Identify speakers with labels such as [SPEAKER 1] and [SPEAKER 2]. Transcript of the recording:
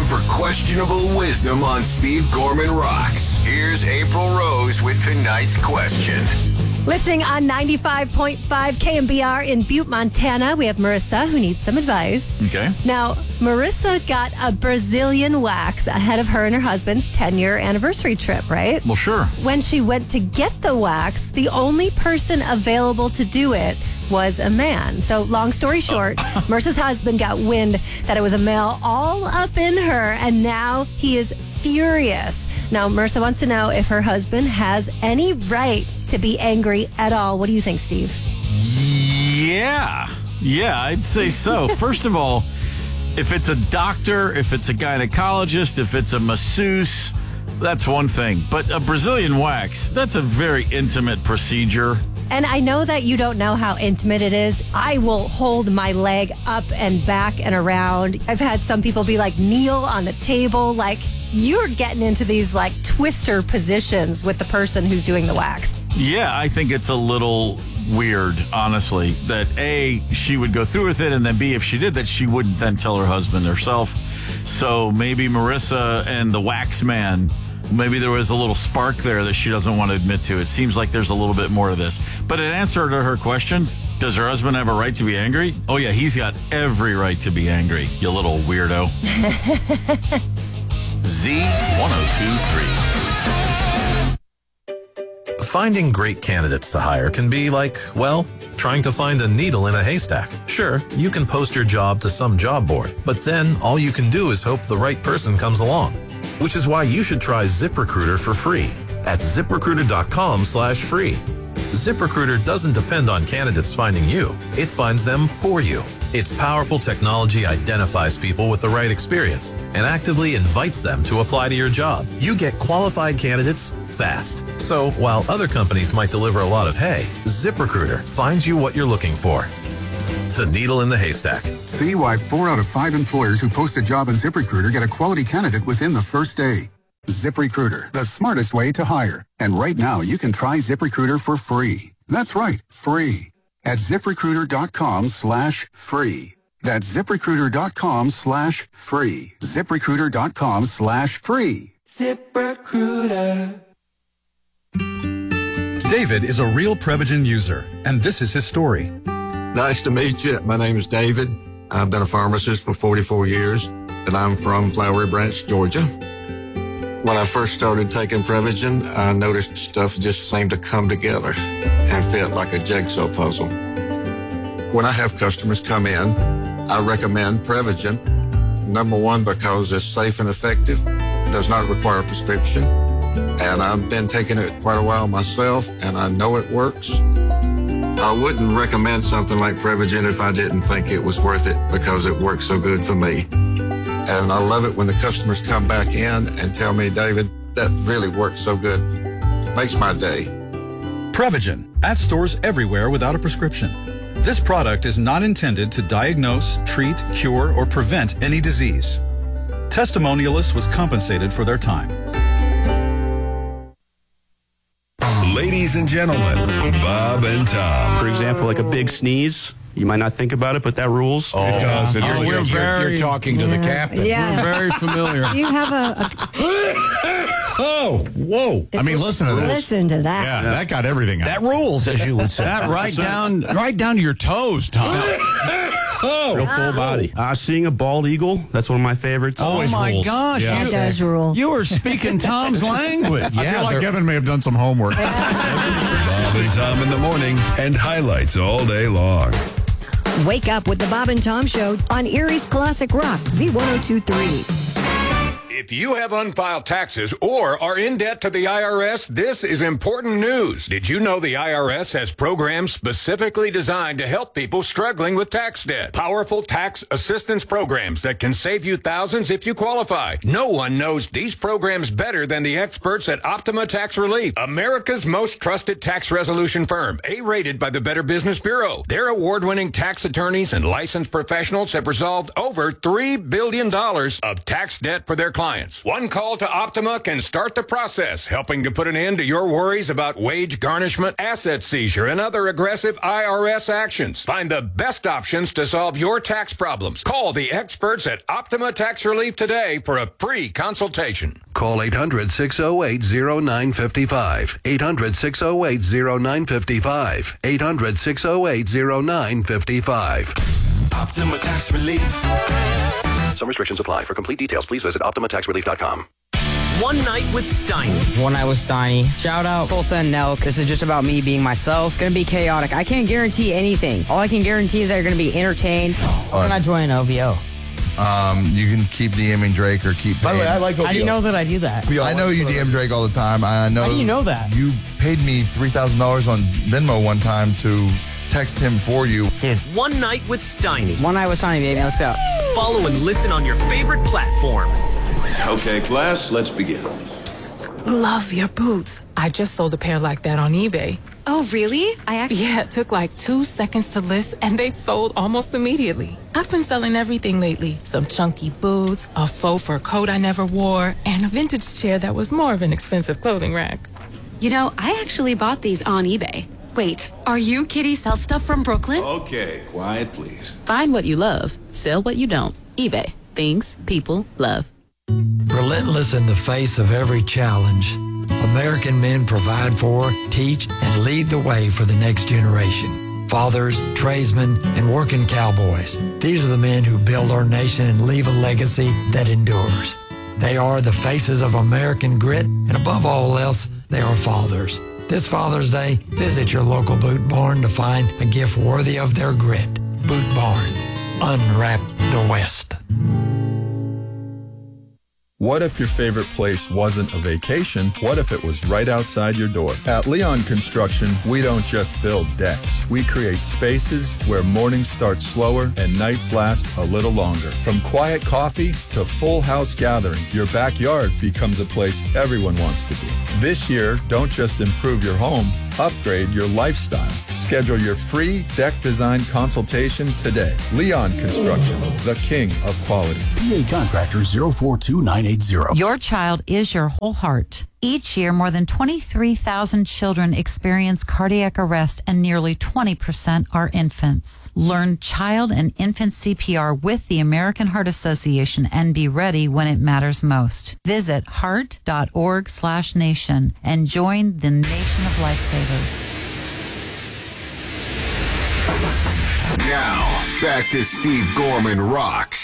[SPEAKER 1] for questionable wisdom on Steve Gorman Rocks. Here's April Rose with tonight's question.
[SPEAKER 2] Listening on 95.5 KMBR in Butte, Montana, we have Marissa who needs some advice.
[SPEAKER 3] Okay.
[SPEAKER 2] Now, Marissa got a Brazilian wax ahead of her and her husband's 10-year anniversary trip, right?
[SPEAKER 3] Well, sure.
[SPEAKER 2] When she went to get the wax, the only person available to do it was a man. So long story short, Marissa's husband got wind that it was a male all up in her, and now he is furious. Now, Marissa wants to know if her husband has any right to be angry at all. What do you think, Steve?
[SPEAKER 3] Yeah, I'd say so. First of all, if it's a doctor, if it's a gynecologist, if it's a masseuse, that's one thing. But a Brazilian wax, that's a very intimate procedure.
[SPEAKER 2] And I know that you don't know how intimate it is. I will hold my leg up and back and around. I've had some people be like, kneel on the table. Like, you're getting into these like twister positions with the person who's doing the wax.
[SPEAKER 3] Yeah, I think it's a little weird, honestly, that A, she would go through with it, and then B, if she did that, she wouldn't then tell her husband herself. So maybe Marissa and the wax man, maybe there was a little spark there that she doesn't want to admit to. It seems like there's a little bit more of this. But in answer to her question, does her husband have a right to be angry? Oh, yeah, he's got every right to be angry, you little weirdo. Z1023.
[SPEAKER 4] Finding great candidates to hire can be like, well, trying to find a needle in a haystack. Sure, you can post your job to some job board, but then all you can do is hope the right person comes along. Which is why you should try ZipRecruiter for free at ZipRecruiter.com/free. ZipRecruiter doesn't depend on candidates finding you. It finds them for you. Its powerful technology identifies people with the right experience and actively invites them to apply to your job. You get qualified candidates fast. So while other companies might deliver a lot of hay, ZipRecruiter finds you what you're looking for. The needle in the haystack.
[SPEAKER 5] See why 4 out of 5 employers who post a job on ZipRecruiter get a quality candidate within the first day. ZipRecruiter, the smartest way to hire. And right now, you can try ZipRecruiter for free. That's right, free. At ZipRecruiter.com/free. That's ZipRecruiter.com/free. ZipRecruiter.com/free.
[SPEAKER 6] ZipRecruiter.
[SPEAKER 7] David is a real Prevagen user, and this is his story.
[SPEAKER 8] Nice to meet you. My name is David. I've been a pharmacist for 44 years, and I'm from Flowery Branch, Georgia. When I first started taking Prevagen, I noticed stuff just seemed to come together and fit like a jigsaw puzzle. When I have customers come in, I recommend Prevagen. Number one, because it's safe and effective, does not require a prescription, and I've been taking it quite a while myself, and I know it works. I wouldn't recommend something like Prevagen if I didn't think it was worth it because it works so good for me. And I love it when the customers come back in and tell me, David, that really works so good. Makes my day.
[SPEAKER 7] Prevagen, at stores everywhere without a prescription. This product is not intended to diagnose, treat, cure, or prevent any disease. Testimonialist was compensated for their time.
[SPEAKER 1] Ladies and gentlemen, Bob and Tom.
[SPEAKER 9] For example, like a big sneeze. You might not think about it, but that rules.
[SPEAKER 10] Oh, it does. You're talking to the captain.
[SPEAKER 2] Yeah.
[SPEAKER 10] We're very familiar.
[SPEAKER 2] You have a
[SPEAKER 10] Oh, whoa. I mean, listen to this.
[SPEAKER 2] Listen to that.
[SPEAKER 10] Yeah, that got everything out.
[SPEAKER 11] That rules, as you would say.
[SPEAKER 10] That right down to your toes, Tom.
[SPEAKER 9] Real full body. Seeing a bald eagle, that's one of my favorites.
[SPEAKER 10] Oh my gosh.
[SPEAKER 11] Yeah.
[SPEAKER 2] That does rule.
[SPEAKER 10] You were speaking Tom's language. I feel like Evan may have done some homework.
[SPEAKER 1] Bob and Tom in the morning and highlights all day long.
[SPEAKER 12] Wake up with the Bob and Tom Show on Erie's Classic Rock, Z1023.
[SPEAKER 13] If you have unfiled taxes or are in debt to the IRS, this is important news. Did you know the IRS has programs specifically designed to help people struggling with tax debt? Powerful tax assistance programs that can save you thousands if you qualify. No one knows these programs better than the experts at Optima Tax Relief, America's most trusted tax resolution firm, A-rated by the Better Business Bureau. Their award-winning tax attorneys and licensed professionals have resolved over $3 billion of tax debt for their clients. compliance. One call to Optima can start the process, helping to put an end to your worries about wage garnishment, asset seizure, and other aggressive IRS actions. Find the best options to solve your tax problems. Call the experts at Optima Tax Relief today for a free consultation.
[SPEAKER 11] Call 800-608-0955. 800-608-0955. 800-608-0955.
[SPEAKER 1] Optima Tax Relief.
[SPEAKER 11] Some restrictions apply. For complete details, please visit OptimaTaxRelief.com.
[SPEAKER 14] One Night with Steiny.
[SPEAKER 15] One Night with Steiny. Shout out Tulsa and Nelk. This is just about me being myself. Gonna be chaotic. I can't guarantee anything. All I can guarantee is that you're gonna be entertained. Can I join OVO?
[SPEAKER 16] You can keep DMing Drake or keep paying.
[SPEAKER 17] By the way, I like OVO.
[SPEAKER 15] How do you know that I do that?
[SPEAKER 16] I know you DM Drake all the time. I know.
[SPEAKER 15] How do you know that?
[SPEAKER 16] You paid me $3,000 on Venmo one time to text him for you.
[SPEAKER 15] Dude.
[SPEAKER 14] One Night with Steiny.
[SPEAKER 15] One Night with Steiny, baby. Let's go.
[SPEAKER 14] Follow and listen on your favorite platform.
[SPEAKER 1] Okay, class, let's begin.
[SPEAKER 18] Love your boots. I just sold a pair like that on eBay.
[SPEAKER 19] Oh, really?
[SPEAKER 18] Yeah, it took like 2 seconds to list, and they sold almost immediately. I've been selling everything lately. Some chunky boots, a faux fur coat I never wore, and a vintage chair that was more of an expensive clothing rack.
[SPEAKER 19] You know, I actually bought these on eBay. Wait, are you Kitty Sell Stuff from Brooklyn?
[SPEAKER 1] Okay, quiet, please.
[SPEAKER 19] Find what you love, sell what you don't. eBay. Things people love.
[SPEAKER 20] Relentless in the face of every challenge, American men provide for, teach, and lead the way for the next generation. Fathers, tradesmen, and working cowboys. These are the men who build our nation and leave a legacy that endures. They are the faces of American grit, and above all else, they are fathers. This Father's Day, visit your local Boot Barn to find a gift worthy of their grit. Boot Barn. Unwrap the West.
[SPEAKER 7] What if your favorite place wasn't a vacation? What if it was right outside your door? At Leon Construction, we don't just build decks. We create spaces where mornings start slower and nights last a little longer. From quiet coffee to full house gatherings, your backyard becomes a place everyone wants to be. This year, don't just improve your home, upgrade your lifestyle. Schedule your free deck design consultation today. Leon Construction, the king of quality.
[SPEAKER 21] PA Contractor 042980.
[SPEAKER 22] Your child is your whole heart. Each year, more than 23,000 children experience cardiac arrest, and nearly 20% are infants. Learn child and infant CPR with the American Heart Association and be ready when it matters most. Visit heart.org/nation and join the nation of lifesavers.
[SPEAKER 1] Now, back to Steve Gorman Rocks